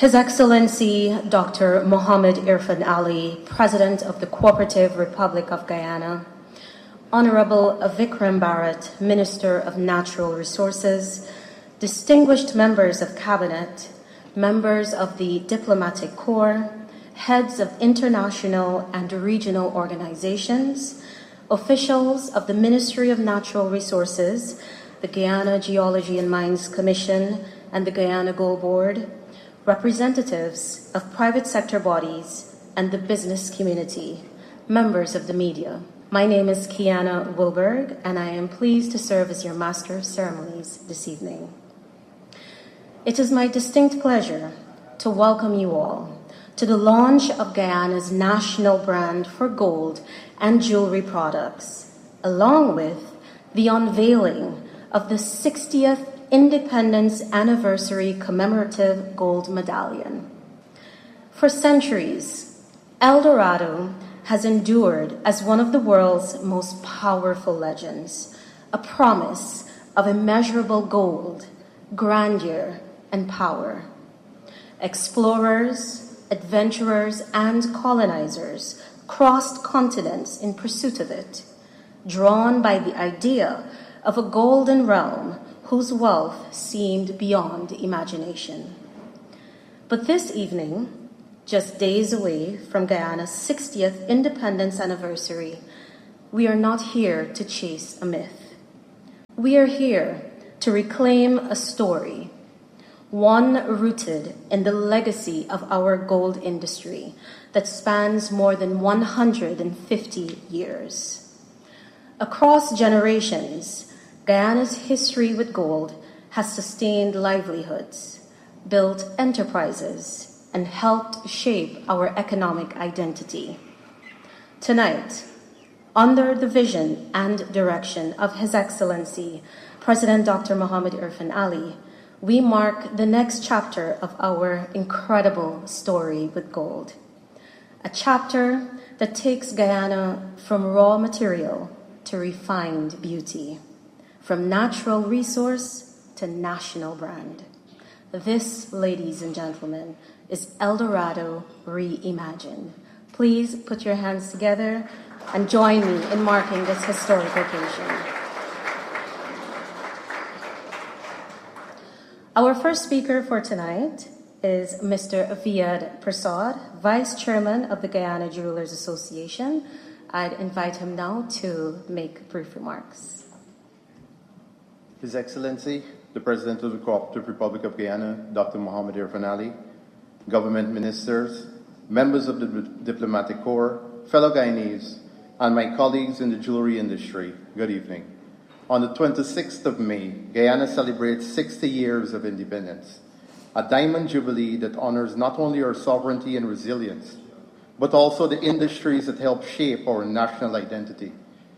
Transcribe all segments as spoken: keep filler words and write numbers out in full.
His Excellency Doctor Mohamed Irfan Ali, President of the Cooperative Republic of Guyana, Honorable Vikram Bharat, Minister of Natural Resources, distinguished members of Cabinet, members of the Diplomatic Corps, heads of international and regional organizations, officials of the Ministry of Natural Resources, the Guyana Geology and Mines Commission, and the Guyana Gold Board, representatives of private sector bodies and the business community, members of the media. My name is Kiana Wilberg, and I am pleased to serve as your Master of Ceremonies this evening. It is my distinct pleasure to welcome you all to the launch of Guyana's national brand for gold and jewelry products, along with the unveiling of the sixtieth Independence Anniversary Commemorative Gold Medallion. For centuries, El Dorado has endured as one of the world's most powerful legends, a promise of immeasurable gold, grandeur, and power. Explorers, adventurers, and colonizers crossed continents in pursuit of it, drawn by the idea of a golden realm whose wealth seemed beyond imagination. But this evening, just days away from Guyana's sixtieth independence anniversary, we are not here to chase a myth. We are here to reclaim a story, one rooted in the legacy of our gold industry that spans more than one hundred fifty years. Across generations, Guyana's history with gold has sustained livelihoods, built enterprises, and helped shape our economic identity. Tonight, under the vision and direction of His Excellency, President Doctor Mohamed Irfan Ali, we mark the next chapter of our incredible story with gold. A chapter that takes Guyana from raw material to refined beauty, from natural resource to national brand. This, ladies and gentlemen, is El Dorado reimagined. Please put your hands together and join me in marking this historic occasion. Our first speaker for tonight is Mister Vyad Prasad, Vice Chairman of the Guyana Jewelers Association. I'd invite him now to make brief remarks. His Excellency, the President of the Cooperative Republic of Guyana, Doctor Mohamed Irfan Ali, government ministers, members of the Diplomatic Corps, fellow Guyanese, and my colleagues in the jewelry industry, good evening. On the twenty-sixth of May, Guyana celebrates sixty years of independence, a diamond jubilee that honors not only our sovereignty and resilience, but also the industries that help shape our national identity.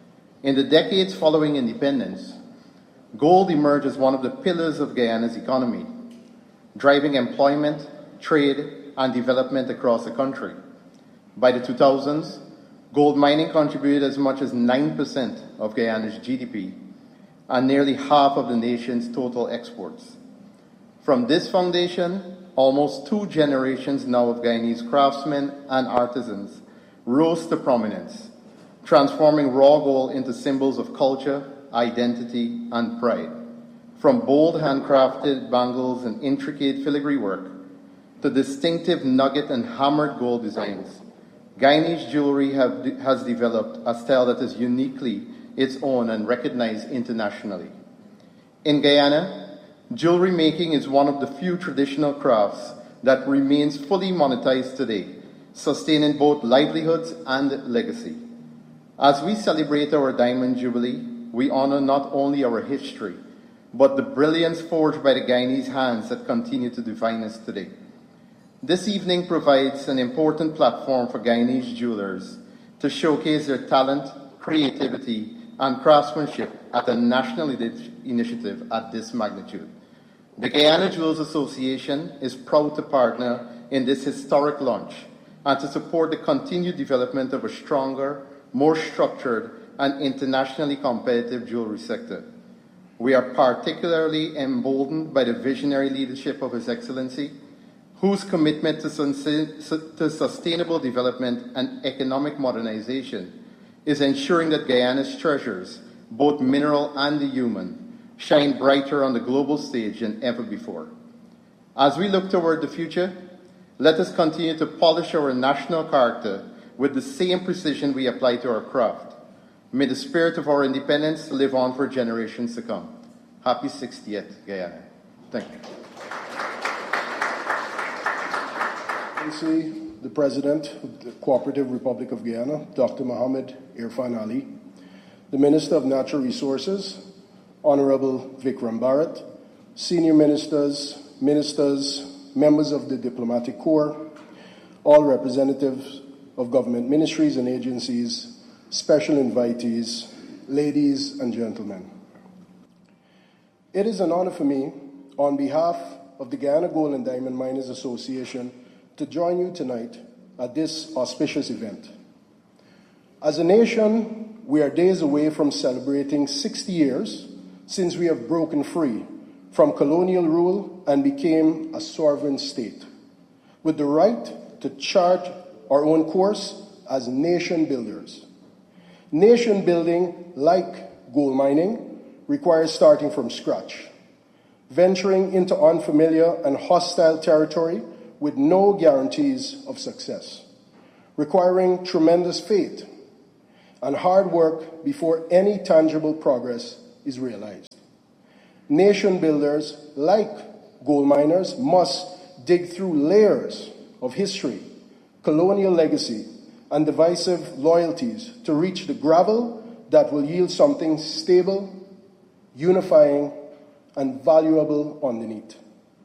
In the decades following independence, gold emerged as one of the pillars of Guyana's economy, driving employment, trade, and development across the country. By the two thousands, gold mining contributed as much as nine percent of Guyana's G D P and nearly half of the nation's total exports. From this foundation, almost two generations now of Guyanese craftsmen and artisans rose to prominence, transforming raw gold into symbols of culture, identity, and pride. From bold handcrafted bangles and intricate filigree work to distinctive nugget and hammered gold designs, Guyanese jewelry have, has developed a style that is uniquely its own and recognized internationally. In Guyana, jewelry making is one of the few traditional crafts that remains fully monetized today, sustaining both livelihoods and legacy. As we celebrate our Diamond Jubilee, we honor not only our history, but the brilliance forged by the Guyanese hands that continue to define us today. This evening provides an important platform for Guyanese jewelers to showcase their talent, creativity, and craftsmanship at a national initiative at this magnitude. The Guyana Jewelers Association is proud to partner in this historic launch and to support the continued development of a stronger, more structured, and internationally competitive jewelry sector. We are particularly emboldened by the visionary leadership of His Excellency, whose commitment to, sustain, to sustainable development and economic modernization is ensuring that Guyana's treasures, both mineral and the human, shine brighter on the global stage than ever before. As we look toward the future, let us continue to polish our national character with the same precision we apply to our craft. May the spirit of our independence live on for generations to come. Happy sixtieth, Guyana. Thank you. Excellency, the President of the Cooperative Republic of Guyana, Doctor Mohamed Irfan Ali, the Minister of Natural Resources, Honorable Vikram Bharat, Senior Ministers, Ministers, members of the Diplomatic Corps, all representatives of government ministries and agencies, special invitees, ladies and gentlemen. It is an honor for me, on behalf of the Guyana Gold and Diamond Miners Association, to join you tonight at this auspicious event. As a nation, we are days away from celebrating sixty years since we have broken free from colonial rule and became a sovereign state, with the right to chart our own course as nation builders. Nation building, like gold mining, requires starting from scratch, venturing into unfamiliar and hostile territory with no guarantees of success, requiring tremendous faith and hard work before any tangible progress is realized. Nation builders, like gold miners, must dig through layers of history, colonial legacy, and divisive loyalties to reach the gravel that will yield something stable, unifying, and valuable underneath.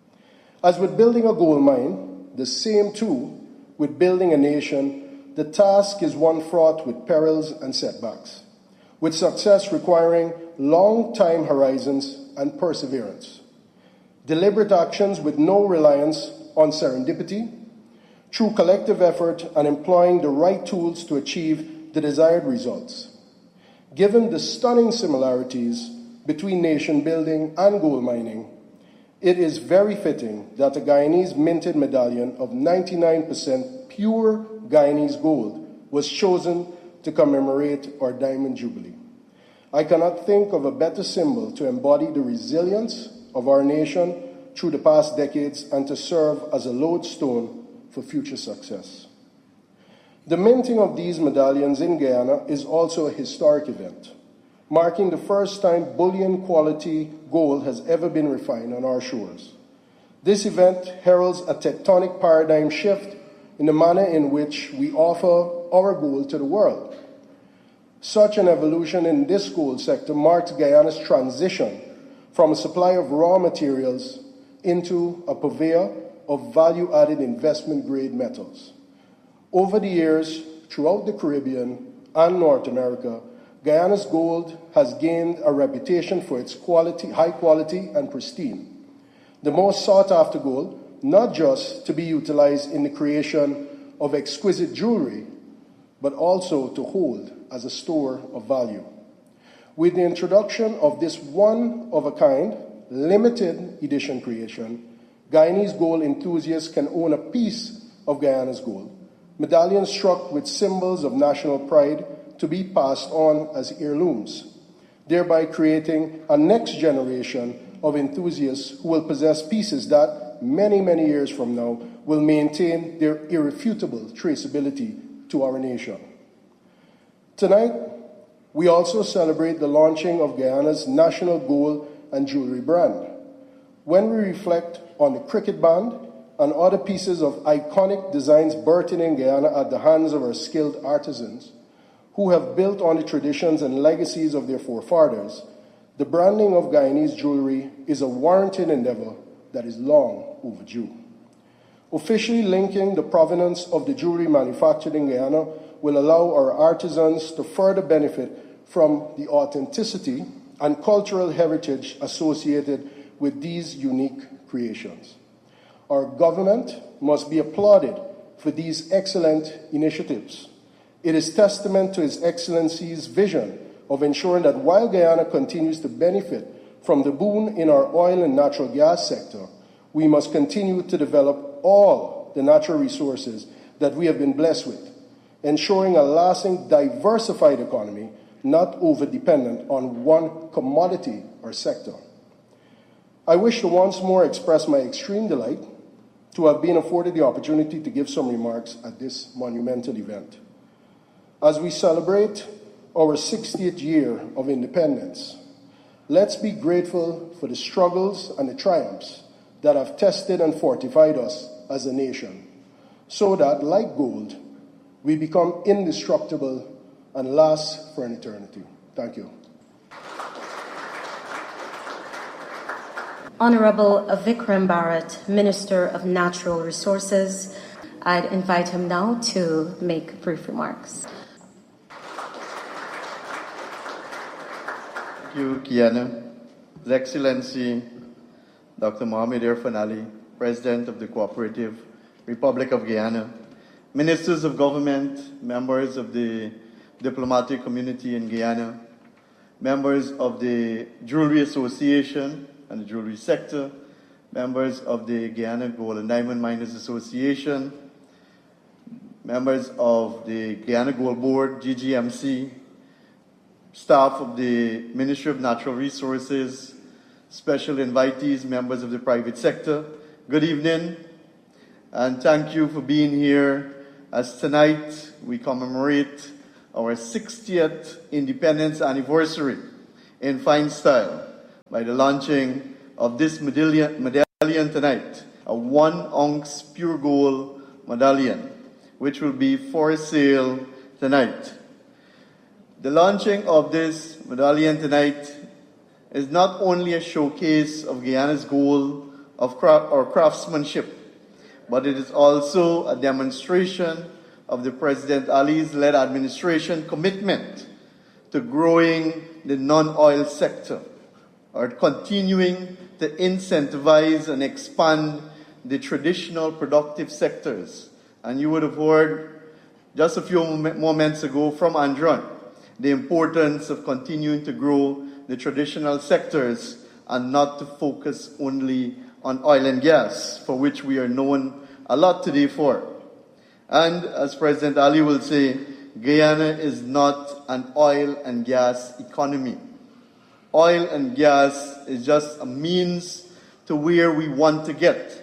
As with building a gold mine, the same too with building a nation, the task is one fraught with perils and setbacks, with success requiring long time horizons and perseverance, deliberate actions with no reliance on serendipity, through collective effort and employing the right tools to achieve the desired results. Given the stunning similarities between nation building and gold mining, it is very fitting that a Guyanese minted medallion of ninety-nine percent pure Guyanese gold was chosen to commemorate our Diamond Jubilee. I cannot think of a better symbol to embody the resilience of our nation through the past decades and to serve as a lodestone for future success. The minting of these medallions in Guyana is also a historic event, marking the first time bullion quality gold has ever been refined on our shores. This event heralds a tectonic paradigm shift in the manner in which we offer our gold to the world. Such an evolution in this gold sector marks Guyana's transition from a supply of raw materials into a purveyor of value-added investment-grade metals. Over the years, throughout the Caribbean and North America, Guyana's gold has gained a reputation for its quality, high quality and pristine. The most sought-after gold, not just to be utilized in the creation of exquisite jewelry, but also to hold as a store of value. With the introduction of this one-of-a-kind, limited edition creation, Guyanese gold enthusiasts can own a piece of Guyana's gold, medallions struck with symbols of national pride to be passed on as heirlooms, thereby creating a next generation of enthusiasts who will possess pieces that, many, many years from now, will maintain their irrefutable traceability to our nation. Tonight, we also celebrate the launching of Guyana's national gold and jewelry brand. When we reflect on the cricket band and other pieces of iconic designs birthed in Guyana at the hands of our skilled artisans, who have built on the traditions and legacies of their forefathers, the branding of Guyanese jewelry is a warranted endeavor that is long overdue. Officially linking the provenance of the jewelry manufactured in Guyana will allow our artisans to further benefit from the authenticity and cultural heritage associated with these unique creations. Our government must be applauded for these excellent initiatives. It is testament to His Excellency's vision of ensuring that while Guyana continues to benefit from the boom in our oil and natural gas sector, we must continue to develop all the natural resources that we have been blessed with, ensuring a lasting, diversified economy, not over-dependent on one commodity or sector. I wish to once more express my extreme delight to have been afforded the opportunity to give some remarks at this monumental event. As we celebrate our sixtieth year of independence, let's be grateful for the struggles and the triumphs that have tested and fortified us as a nation, so that, like gold, we become indestructible and last for an eternity. Thank you. Honorable Vikram Bharat, Minister of Natural Resources. I'd invite him now to make brief remarks. Thank you, Kiana. His Excellency, Doctor Mohamed Irfaan Ali, President of the Cooperative Republic of Guyana, Ministers of Government, members of the diplomatic community in Guyana, members of the Jewelry Association and the jewelry sector, members of the Guyana Gold and Diamond Miners Association, members of the Guyana Gold Board, G G M C, staff of the Ministry of Natural Resources, special invitees, members of the private sector, good evening, and thank you for being here as tonight we commemorate our sixtieth independence anniversary in fine style by the launching of this medallion, medallion tonight, a one ounce pure gold medallion, which will be for sale tonight. The launching of this medallion tonight is not only a showcase of Guyana's goal of craft or craftsmanship, but it is also a demonstration of the President Ali's led administration commitment to growing the non-oil sector, or continuing to incentivize and expand the traditional productive sectors. And you would have heard just a few moments ago from Andron the importance of continuing to grow the traditional sectors and not to focus only on oil and gas, for which we are known a lot today for. And as President Ali will say, Guyana is not an oil and gas economy. Oil and gas is just a means to where we want to get.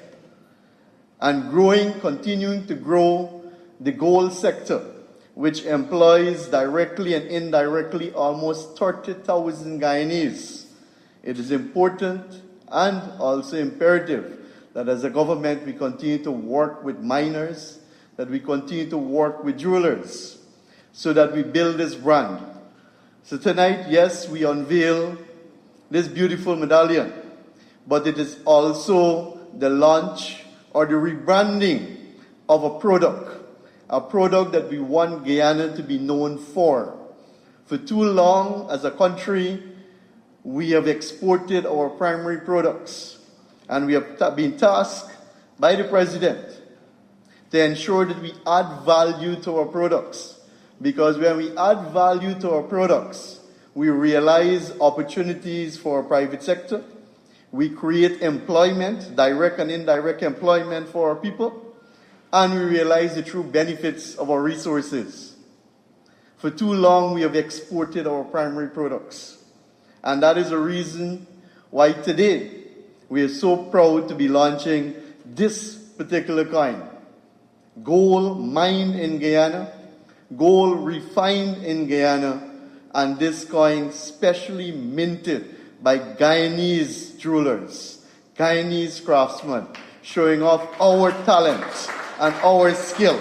And growing, continuing to grow the gold sector, which employs directly and indirectly almost thirty thousand Guyanese. It is important and also imperative that as a government we continue to work with miners, that we continue to work with jewelers, so that we build this brand. So tonight, yes, we unveil this beautiful medallion, but it is also the launch or the rebranding of a product, a product that we want Guyana to be known for. For too long, as a country, we have exported our primary products, and we have been tasked by the President to ensure that we add value to our products. Because when we add value to our products, we realize opportunities for our private sector, we create employment, direct and indirect employment for our people, and we realize the true benefits of our resources. For too long, we have exported our primary products. And that is the reason why today we are so proud to be launching this particular coin. Gold mined in Guyana, gold refined in Guyana, and this coin specially minted by Guyanese jewelers, Guyanese craftsmen, showing off our talent and our skill.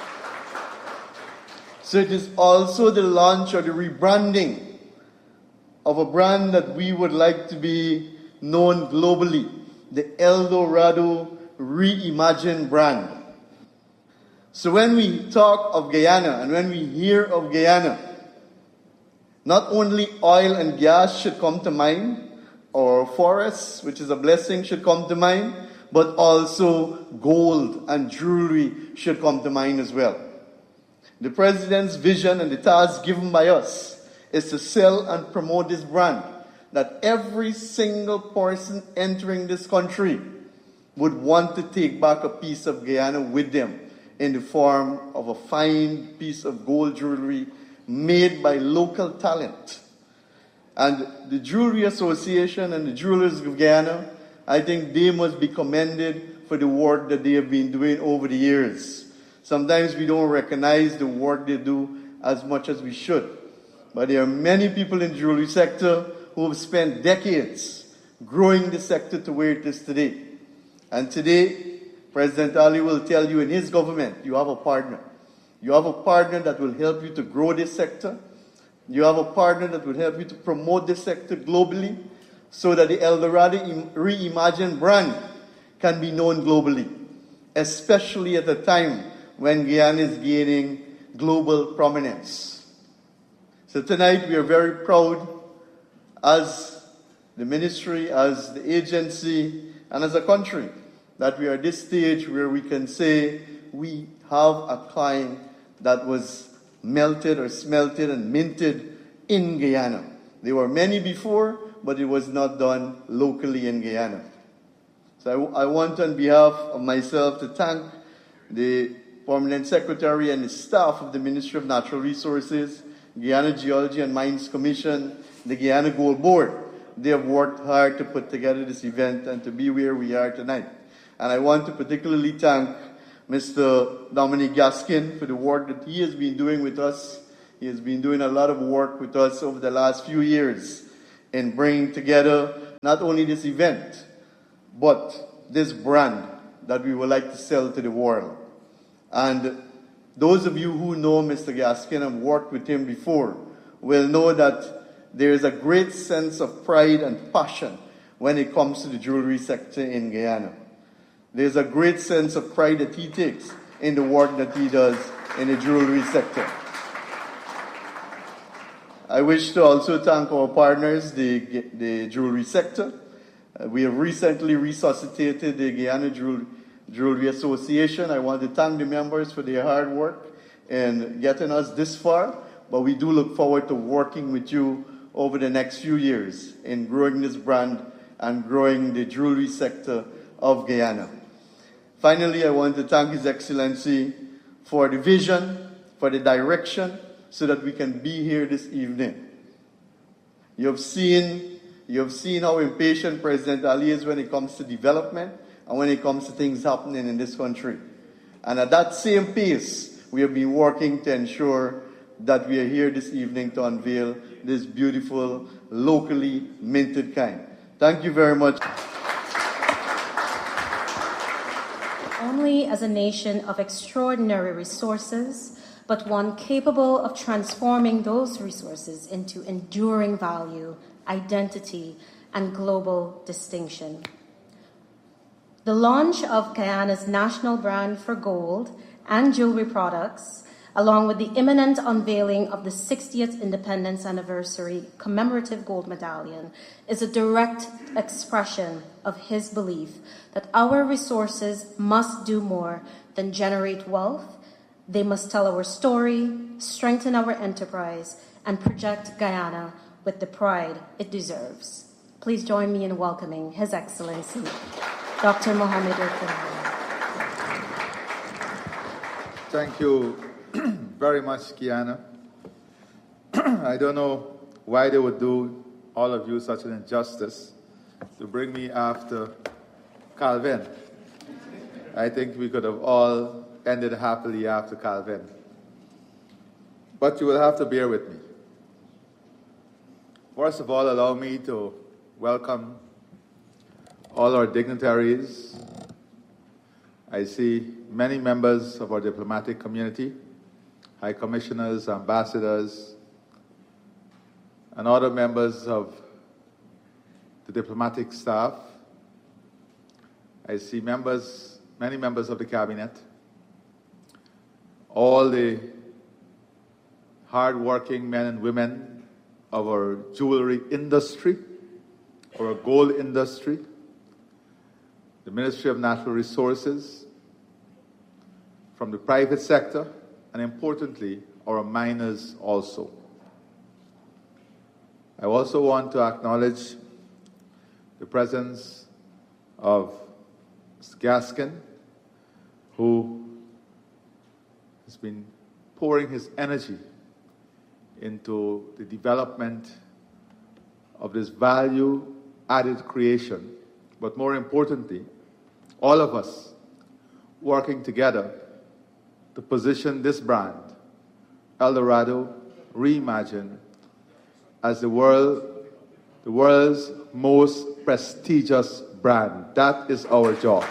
So it is also the launch or the rebranding of a brand that we would like to be known globally, the El Dorado Reimagined brand. So when we talk of Guyana and when we hear of Guyana, not only oil and gas should come to mind, or forests, which is a blessing, should come to mind, but also gold and jewelry should come to mind as well. The President's vision and the task given by us is to sell and promote this brand, that every single person entering this country would want to take back a piece of Guyana with them in the form of a fine piece of gold jewelry made by local talent. And the Jewelry Association and the Jewelers of Guyana, I think they must be commended for the work that they have been doing over the years. Sometimes we don't recognize the work they do as much as we should. But there are many people in the jewelry sector who have spent decades growing the sector to where it is today. And today, President Ali will tell you in his government, you have a partner. You have a partner that will help you to grow this sector. You have a partner that will help you to promote this sector globally so that the Eldorado Reimagined brand can be known globally, especially at a time when Guyana is gaining global prominence. So tonight we are very proud as the ministry, as the agency, and as a country that we are at this stage where we can say we have a client that was melted or smelted and minted in Guyana. There were many before, but it was not done locally in Guyana. So I, I want on behalf of myself to thank the Permanent Secretary and the staff of the Ministry of Natural Resources, Guyana Geology and Mines Commission, the Guyana Gold Board. They have worked hard to put together this event and to be where we are tonight. And I want to particularly thank Mister Dominic Gaskin for the work that he has been doing with us. He has been doing a lot of work with us over the last few years in bringing together not only this event, but this brand that we would like to sell to the world. And those of you who know Mister Gaskin and worked with him before will know that there is a great sense of pride and passion when it comes to the jewelry sector in Guyana. There's a great sense of pride that he takes in the work that he does in the jewelry sector. I wish to also thank our partners, the, the jewelry sector. Uh, we have recently resuscitated the Guyana Jewelry, Jewelry Association. I want to thank the members for their hard work in getting us this far, but we do look forward to working with you over the next few years in growing this brand and growing the jewelry sector of Guyana. Finally, I want to thank His Excellency for the vision, for the direction, so that we can be here this evening. You have seen, you have seen how impatient President Ali is when it comes to development and when it comes to things happening in this country. And at that same pace, we have been working to ensure that we are here this evening to unveil this beautiful, locally minted kind. Thank you very much. Only as a nation of extraordinary resources, but one capable of transforming those resources into enduring value, identity, and global distinction. The launch of Guyana's national brand for gold and jewelry products, along with the imminent unveiling of the sixtieth Independence Anniversary commemorative gold medallion, is a direct expression of his belief that our resources must do more than generate wealth. They must tell our story, strengthen our enterprise, and project Guyana with the pride it deserves. Please join me in welcoming His Excellency, Doctor Mohamed Irfan. Thank you very much, Kiana. I don't know why they would do all of you such an injustice to bring me after Calvin. I think we could have all ended happily after Calvin. But you will have to bear with me. First of all, allow me to welcome all our dignitaries. I see many members of our diplomatic community, high commissioners, ambassadors, and other members of the diplomatic staff. I see members, many members of the cabinet, all the hard-working men and women of our jewelry industry, our gold industry, the Ministry of Natural Resources, from the private sector, and importantly, our miners also. I also want to acknowledge the presence of Mister Gaskin, who has been pouring his energy into the development of this value-added creation, but more importantly, all of us working together to position this brand, Eldorado Reimagined, as the world, the world's most prestigious brand. That is our job.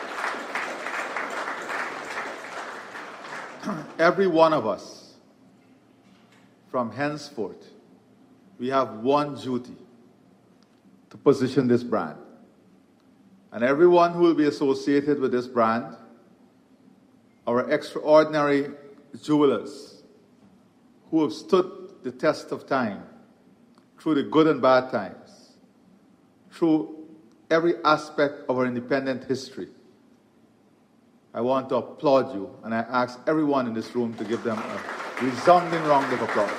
Every one of us, from henceforth, we have one duty: to position this brand. And everyone who will be associated with this brand, our extraordinary jewelers who have stood the test of time through the good and bad times, through every aspect of our independent history, I want to applaud you, and I ask everyone in this room to give them a resounding round of applause.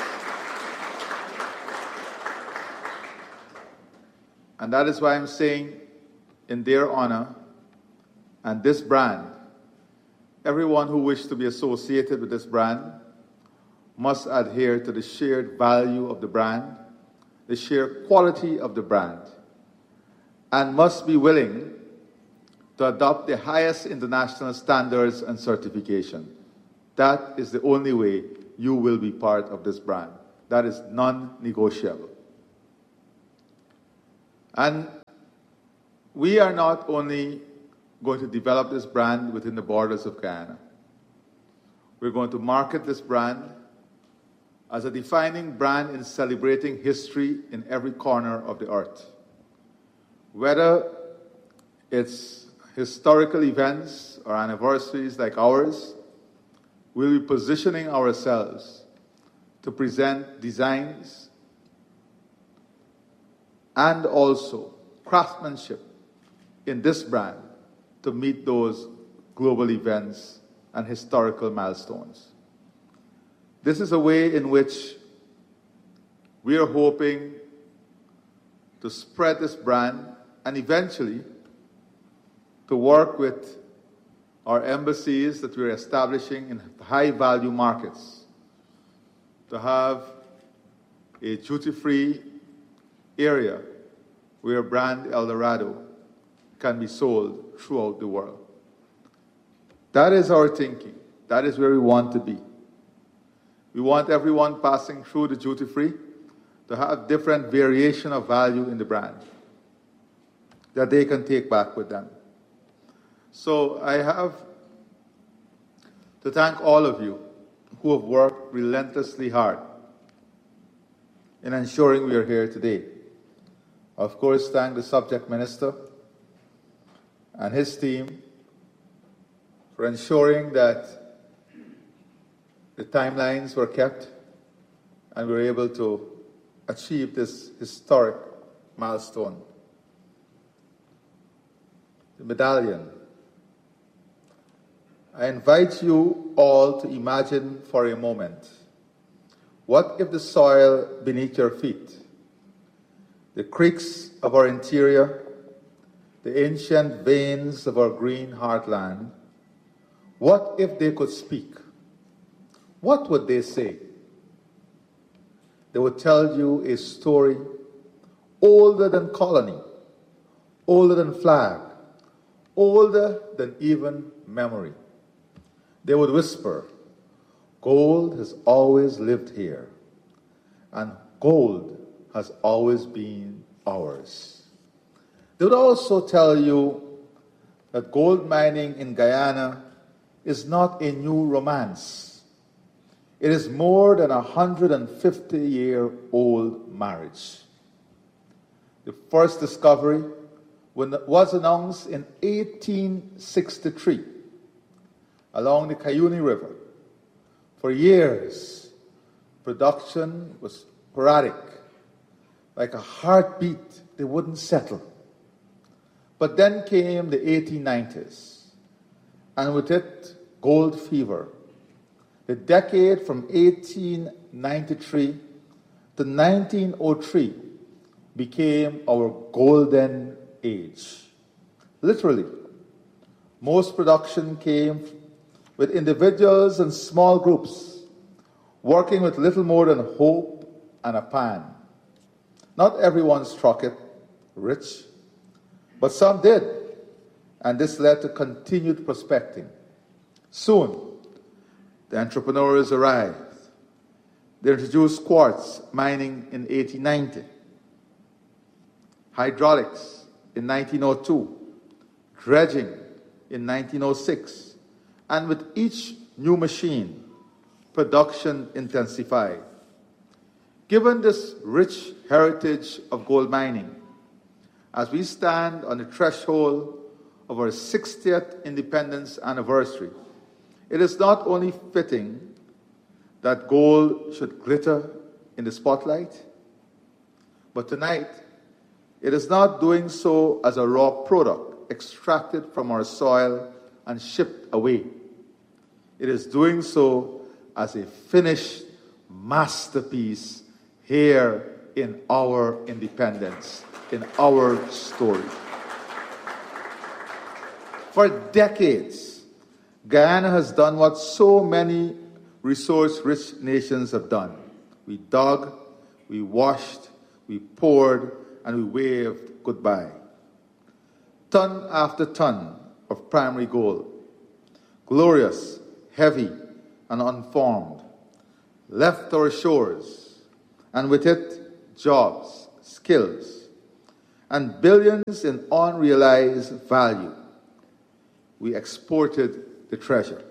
And that is why I'm saying, in their honor and this brand, everyone who wishes to be associated with this brand must adhere to the shared value of the brand, the shared quality of the brand, and must be willing to adopt the highest international standards and certification. That is the only way you will be part of this brand. That is non-negotiable. And we are not only going to develop this brand within the borders of Guyana. We're going to market this brand as a defining brand in celebrating history in every corner of the earth. Whether it's historical events or anniversaries like ours, we'll be positioning ourselves to present designs and also craftsmanship in this brand to meet those global events and historical milestones. This is a way in which we are hoping to spread this brand and eventually to work with our embassies that we're establishing in high-value markets to have a duty-free area where brand Eldorado can be sold throughout the world. That is our thinking. That is where we want to be. We want everyone passing through the duty-free to have different variation of value in the brand that they can take back with them. So I have to thank all of you who have worked relentlessly hard in ensuring we are here today. Of course, thank the subject minister and his team for ensuring that the timelines were kept and we were able to achieve this historic milestone. The medallion. I invite you all to imagine for a moment, what if the soil beneath your feet, the creeks of our interior, the ancient veins of our green heartland, what if they could speak? What would they say? They would tell you a story older than colony, older than flag, older than even memory. They would whisper, gold has always lived here, and gold has always been ours. They would also tell you that gold mining in Guyana is not a new romance. It is more than a one hundred fifty year old marriage. The first discovery was announced in eighteen sixty-three along the Cuyuni River. For years, production was sporadic. Like a heartbeat, they wouldn't settle. But then came the eighteen nineties, and with it, gold fever. The decade from eighteen ninety-three to nineteen oh three became our golden age. Literally, Most production came with individuals and small groups working with little more than hope and a pan. Not everyone struck it rich, but some did, and this led to continued prospecting. Soon, the entrepreneurs arrived. They introduced quartz mining in eighteen ninety, hydraulics in nineteen oh two, dredging in nineteen oh six, and with each new machine, production intensified. Given this rich heritage of gold mining, as we stand on the threshold of our sixtieth independence anniversary, it is not only fitting that gold should glitter in the spotlight, but tonight, it is not doing so as a raw product extracted from our soil and shipped away. It is doing so as a finished masterpiece here in our independence, in our story. For decades, Guyana has done what so many resource-rich nations have done. We dug, we washed, we poured, and we waved goodbye. Ton after ton of primary gold, glorious, heavy, and unformed, left our shores, and with it, jobs, skills, and billions in unrealized value. We exported the treasure.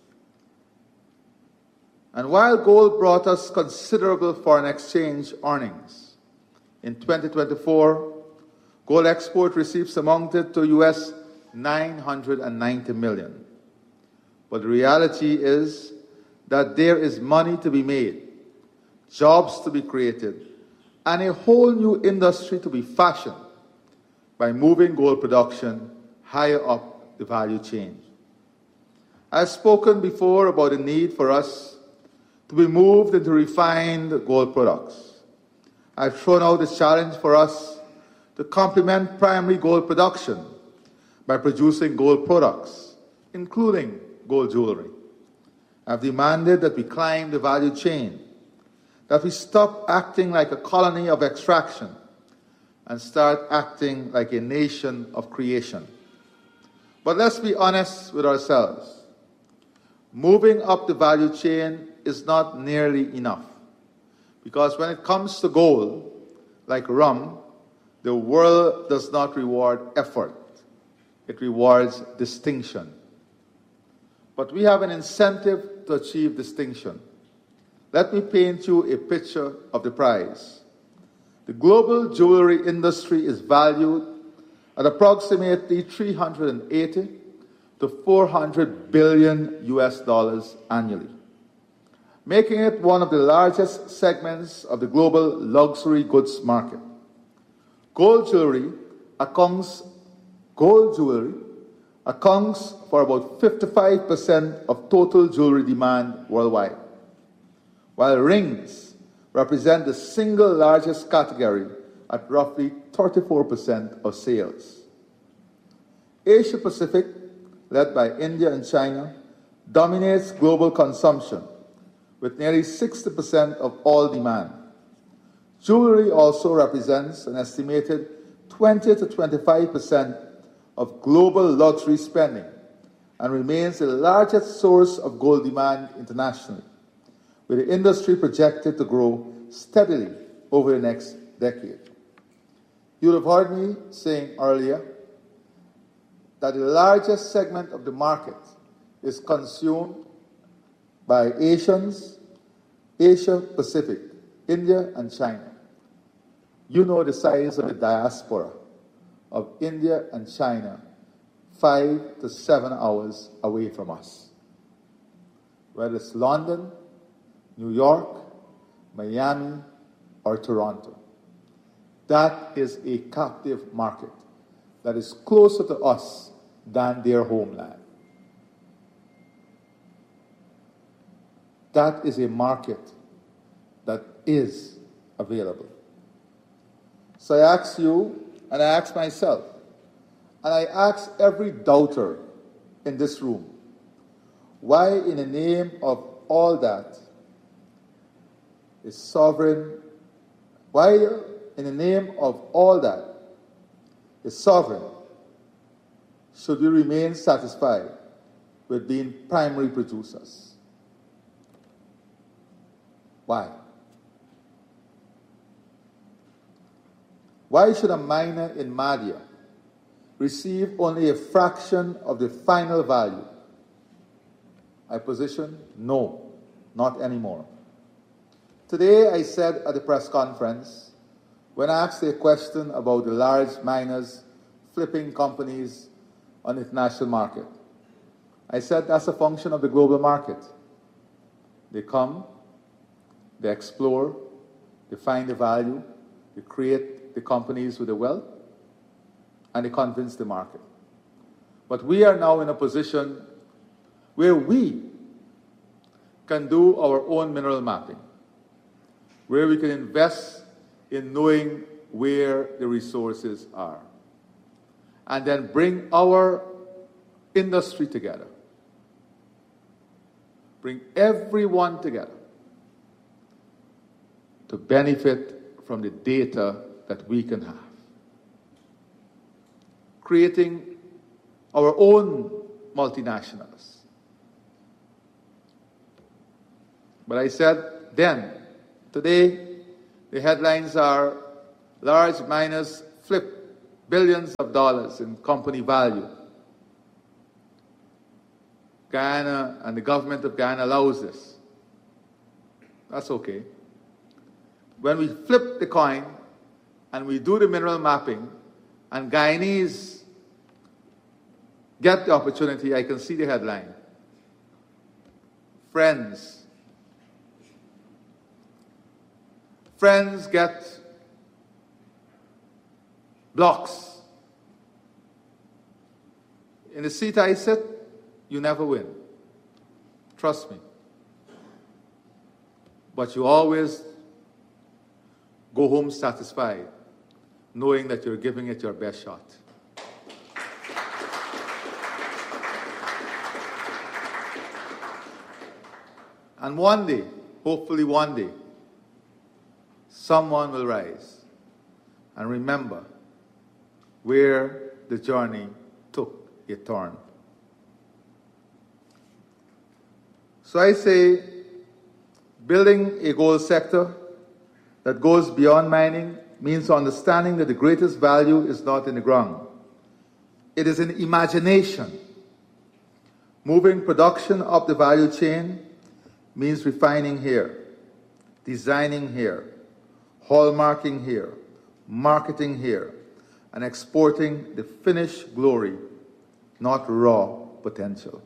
And while gold brought us considerable foreign exchange earnings, in twenty twenty-four, gold export receipts amounted to U S nine hundred ninety million dollars. But the reality is that there is money to be made, jobs to be created, and a whole new industry to be fashioned by moving gold production higher up the value chain. I've spoken before about the need for us to be moved into refined gold products. I've thrown out the challenge for us to complement primary gold production by producing gold products, including gold jewelry. I've demanded that we climb the value chain, that we stop acting like a colony of extraction and start acting like a nation of creation. But let's be honest with ourselves. Moving up the value chain is not nearly enough. Because when it comes to gold, like rum, the world does not reward effort. It rewards distinction. But we have an incentive to achieve distinction. Let me paint you a picture of the prize. The global jewelry industry is valued at approximately three hundred eighty to four hundred billion U S dollars annually, making it one of the largest segments of the global luxury goods market. Gold jewelry accounts, gold jewelry accounts for about fifty-five percent of total jewelry demand worldwide, while rings represent the single largest category at roughly thirty-four percent of sales. Asia Pacific, led by India and China, dominates global consumption with nearly sixty percent of all demand. Jewelry also represents an estimated twenty to twenty-five percent of global luxury spending and remains the largest source of gold demand internationally, with the industry projected to grow steadily over the next decade. You'll have heard me saying earlier that the largest segment of the market is consumed by Asians, Asia Pacific, India, and China. You know the size of the diaspora of India and China, five to seven hours away from us. Whether it's London, New York, Miami, or Toronto. That is a captive market that is closer to us than their homeland. That is a market that is available. So I ask you, and I ask myself, and I ask every doubter in this room, why in the name of all that is sovereign, why in the name of all that is sovereign, should we remain satisfied with being primary producers? Why? Why should a miner in Madhya receive only a fraction of the final value? I position, no, not anymore. Today I said at the press conference, when asked a question about the large miners flipping companies on the international market, I said that's a function of the global market. They come, they explore, they find the value, they create the companies with the wealth, and they convince the market. But we are now in a position where we can do our own mineral mapping, where we can invest in knowing where the resources are, and then bring our industry together, bring everyone together to benefit from the data that we can have, creating our own multinationals. But I said then, today, the headlines are large miners flip billions of dollars in company value. Guyana and the government of Guyana allows this. That's okay. When we flip the coin and we do the mineral mapping and Guyanese get the opportunity, I can see the headline. Friends. Friends get blocks. In the seat I sit, you never win. Trust me. But you always go home satisfied, knowing that you're giving it your best shot. And one day, hopefully one day, someone will rise and remember where the journey took a turn. So I say, building a gold sector that goes beyond mining means understanding that the greatest value is not in the ground. It is in imagination. Moving production up the value chain means refining here, designing here, hallmarking here, marketing here, and exporting the finished glory, not raw potential.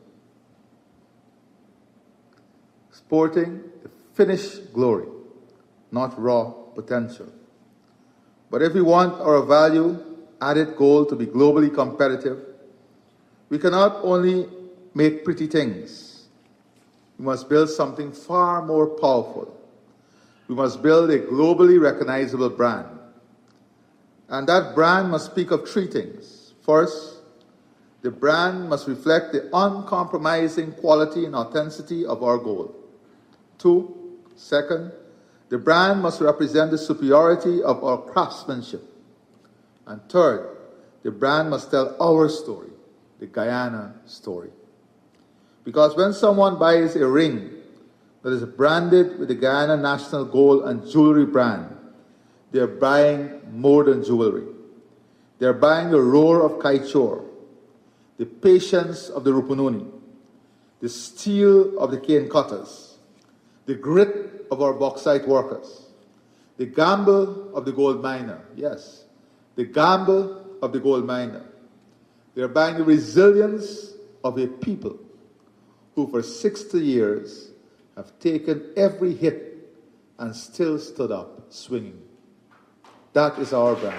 Exporting the finished glory, not raw potential. But if we want our value-added goal to be globally competitive, we cannot only make pretty things. We must build something far more powerful. We must build a globally recognizable brand. And that brand must speak of three things. First, the brand must reflect the uncompromising quality and authenticity of our goal. Two, second, the brand must represent the superiority of our craftsmanship. And third, the brand must tell our story, the Guyana story. Because when someone buys a ring that is branded with the Guyana National Gold and Jewelry brand, they're buying more than jewelry. They're buying the roar of Kaichor, the patience of the Rupununi, the steel of the cane cutters, the grit of our bauxite workers, the gamble of the gold miner. Yes, the gamble of the gold miner. They're buying the resilience of a people who for sixty years have taken every hit and still stood up swinging. That is our brand.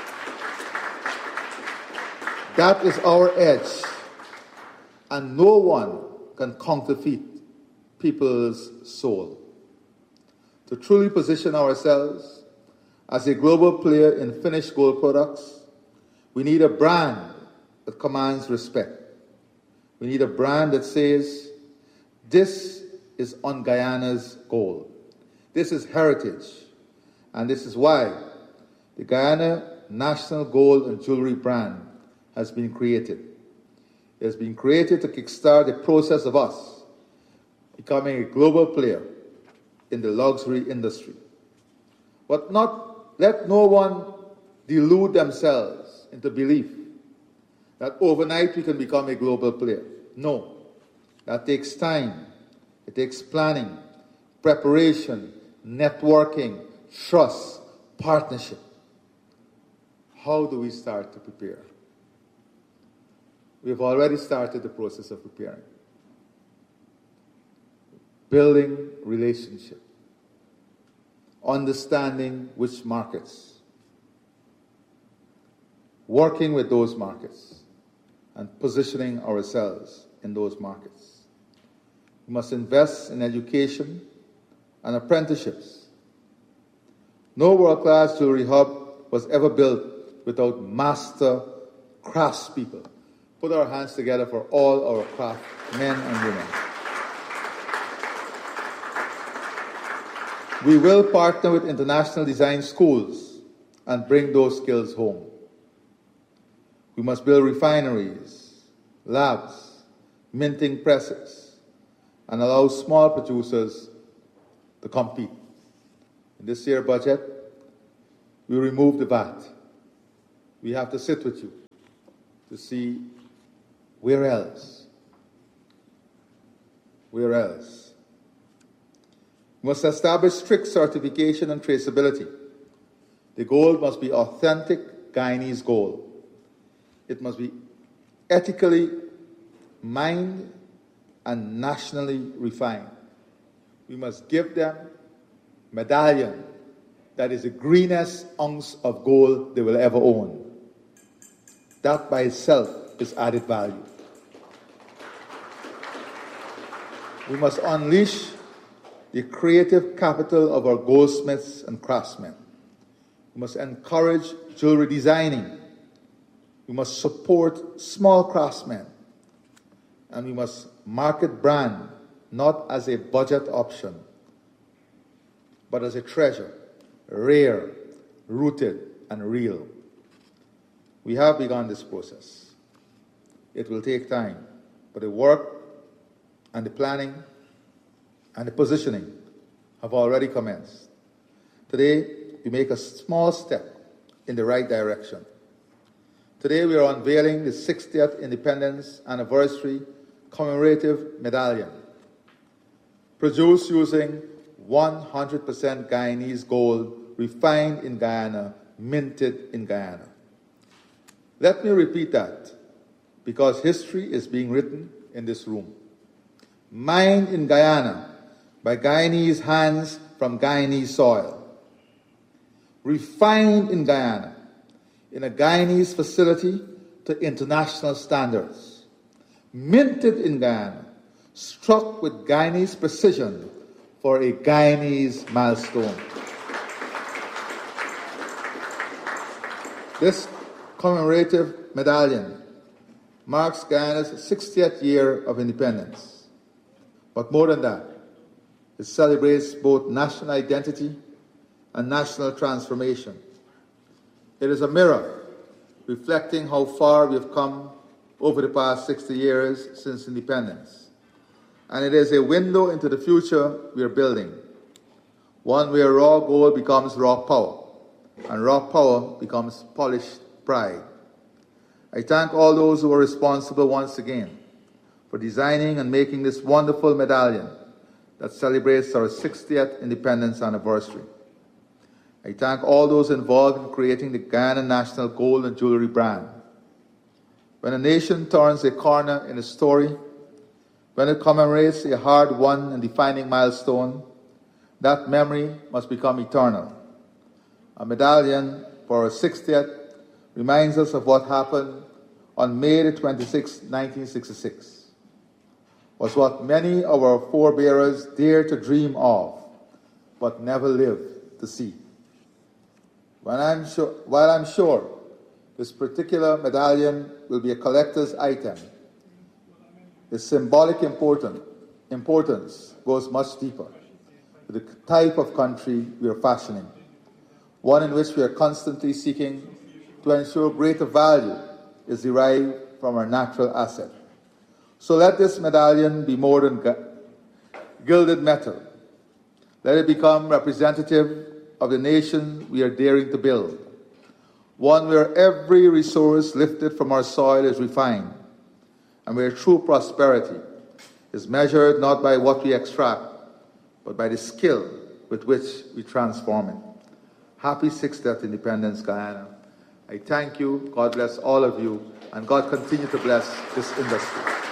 That is our edge. And no one can counterfeit people's soul. To truly position ourselves as a global player in finished gold products, we need a brand that commands respect. We need a brand that says, this is on Guyana's gold. This is heritage. And this is why the Guyana National Gold and Jewelry brand has been created. It has been created to kickstart the process of us becoming a global player in the luxury industry. But not let no one delude themselves into belief that overnight we can become a global player. No, that takes time. It takes planning, preparation, networking, trust, partnership. How do we start to prepare? We've already started the process of preparing. Building relationship. Understanding which markets. Working with those markets and positioning ourselves in those markets. We must invest in education and apprenticeships. No world-class jewelry hub was ever built without master craftspeople. Put our hands together for all our craft men and women. We will partner with international design schools and bring those skills home. We must build refineries, labs, minting presses, and allow small producers to compete. In this year's budget, we remove the V A T. We have to sit with you to see where else. Where else? We must establish strict certification and traceability. The gold must be authentic Guyanese gold. It must be ethically mined and nationally refined. We must give them medallion that is the greenest ounce of gold they will ever own. That by itself is added value. We must unleash the creative capital of our goldsmiths and craftsmen. We must encourage jewelry designing. We must support small craftsmen. And we must market brand not as a budget option, but as a treasure, rare, rooted, and real. We have begun this process. It will take time, but the work and the planning and the positioning have already commenced. Today, we make a small step in the right direction. Today, we are unveiling the sixtieth Independence Anniversary Commemorative Medallion, produced using one hundred percent Guyanese gold, refined in Guyana, minted in Guyana. Let me repeat that, because history is being written in this room. Mined in Guyana, by Guyanese hands from Guyanese soil. Refined in Guyana, in a Guyanese facility to international standards. Minted in Guyana, struck with Guyanese precision for a Guyanese milestone. This commemorative medallion marks Guyana's sixtieth year of independence. But more than that, it celebrates both national identity and national transformation. It is a mirror reflecting how far we have come over the past sixty years since independence. And it is a window into the future we are building, one where raw gold becomes raw power, and raw power becomes polished pride. I thank all those who are responsible once again for designing and making this wonderful medallion that celebrates our sixtieth independence anniversary. I thank all those involved in creating the Guyana National Gold and Jewelry brand. When a nation turns a corner in a story, when it commemorates a hard-won and defining milestone, that memory must become eternal. A medallion for our sixtieth reminds us of what happened on May the twenty-sixth, nineteen sixty-six. Was what many of our forebearers dared to dream of, but never lived to see. When I'm sure, while I'm sure this particular medallion will be a collector's item, Its symbolic important, importance goes much deeper to the type of country we are fashioning, one in which we are constantly seeking to ensure greater value is derived from our natural asset. So let this medallion be more than gilded metal. Let it become representative of the nation we are daring to build, one where every resource lifted from our soil is refined, and where true prosperity is measured not by what we extract, but by the skill with which we transform it. Happy sixtieth Independence, Guyana. I thank you. God bless all of you, and God continue to bless this industry.